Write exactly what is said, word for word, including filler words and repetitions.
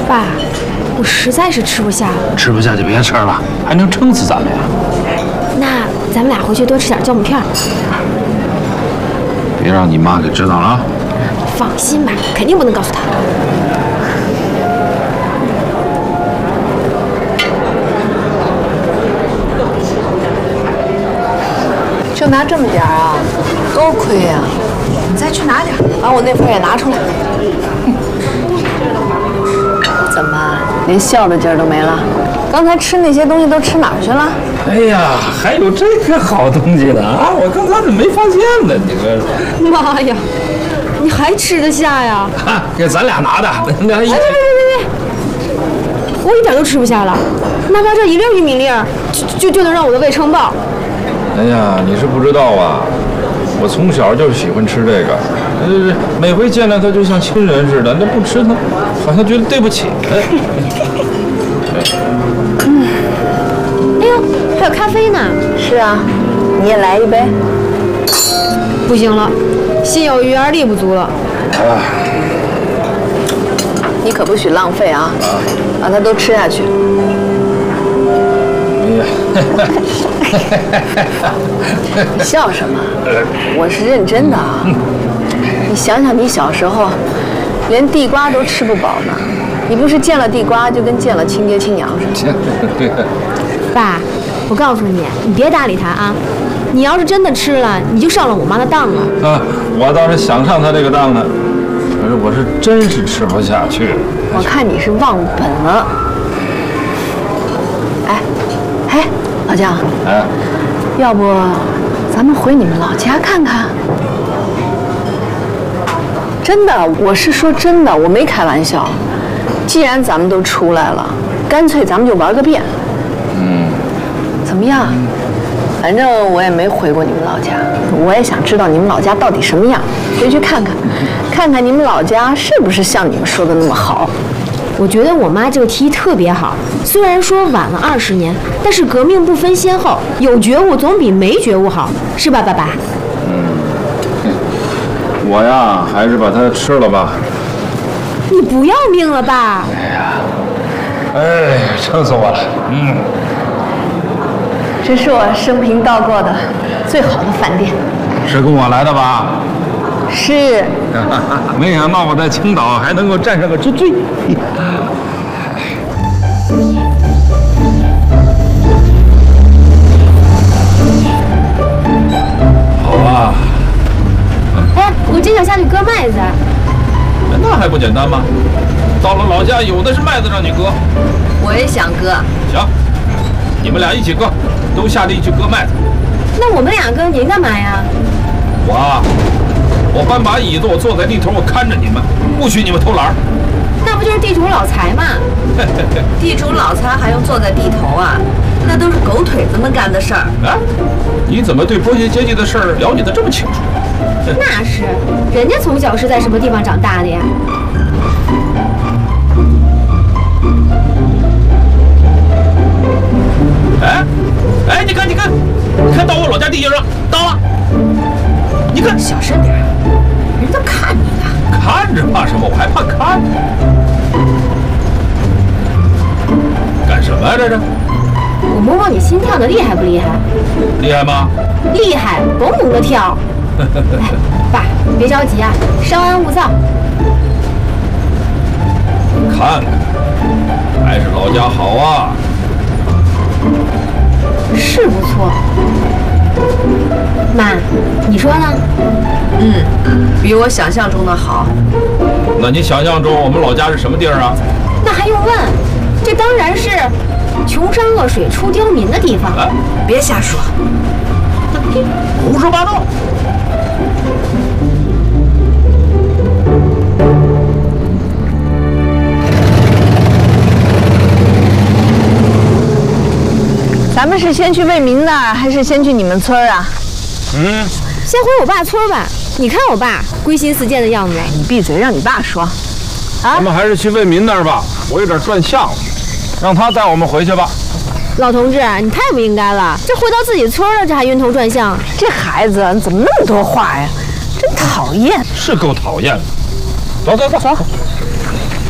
爸，我实在是吃不下了。 吃不下就别吃了，还能撑死咱们呀。 那咱们俩回去多吃点酵母片。 别让你妈给知道了啊！ 放心吧，肯定不能告诉她。 就拿这么点儿啊，多亏呀！你再去拿点，把我那份也拿出来。怎么，连笑的劲儿都没了？刚才吃那些东西都吃哪儿去了？ 哎呀，还有这个好东西呢啊！我刚才怎么没发现呢？你说， 妈呀，你还吃得下呀？ 啊，给咱俩拿的，咱俩一起。 别别别别！我一点都吃不下了，哪怕这一粒玉米粒儿，就就就能让我的胃撑爆。 哎呀，你是不知道啊，我从小就喜欢吃这个，呃，每回见到它就像亲人似的，那不吃它，好像觉得对不起。哎， 嗯，哎呦，还有咖啡呢。 是啊，你也来一杯。 不行了，心有余而力不足了。 啊， 你可不许浪费啊，把它都吃下去。 哎呀。 你笑什么？我是认真的啊！你想想，你小时候连地瓜都吃不饱呢，你不是见了地瓜就跟见了亲爹亲娘似的。 爸，我告诉你，你别搭理他啊！你要是真的吃了，你就上了我妈的当了。 啊，我倒是想上他这个当呢，可是我是真是吃不下去。 我看你是忘本了。哎，哎。老姜， 哎， 要不咱们回你们老家看看？真的，我是说真的，我没开玩笑。既然咱们都出来了，干脆咱们就玩个遍。 嗯， 怎么样？反正我也没回过你们老家，我也想知道你们老家到底什么样，回去看看，看看你们老家是不是像你们说的那么好。 我觉得我妈这个提议特别好，虽然说晚了二十年，但是革命不分先后，有觉悟总比没觉悟好，是吧，爸爸？ 嗯，我呀，还是把它吃了吧。 你不要命了吧？ 哎呀，哎，撑死我了。嗯， 这是我生平到过的最好的饭店。 是跟我来的吧？ 是。 没想到我在青岛还能够站上个之最。好啊。 哎，我真想下去割麦子。 那还不简单吗？到了老家有的是麦子让你割。 我也想割。 行，你们俩一起割，都下地去割麦子。 那我们俩割，您干嘛呀？ 我啊。我搬把椅子，我坐在地头，我看着你们，不许你们偷懒。 那不就是地主老财吗？ 地主老财还用坐在地头啊？那都是狗腿子们干的事儿。 啊，你怎么对剥削阶级的事儿了解得这么清楚？ 那是，人家从小是在什么地方长大的呀？ 哎，哎，你看，你看，你看到我老家地界上，到了。你看， 小声点，人都看你呢。 看着怕什么？我还怕看呢。干什么呀？这是？ 我摸摸你心跳的厉害不厉害？ 厉害吗？ 厉害，嘣嘣的跳。哎，爸，别着急啊，稍安勿躁。 看看，还是老家好啊。 是不错。妈，你说呢？ 嗯，比我想象中的好。 那你想象中我们老家是什么地儿啊？ 那还用问？这当然是穷山恶水出刁民的地方。 啊、 别瞎说， 胡说八道。 咱们是先去为民呢，还是先去你们村啊？ 嗯， 先回我爸村吧。你看我爸归心似箭的样子。 你闭嘴，让你爸说。啊， 咱们还是去为民那儿吧，我有点转向了，让他带我们回去吧。 老同志，你太不应该了，这回到自己村了，这还晕头转向。 这孩子怎么那么多话呀？真讨厌。 是够讨厌的。走走走走。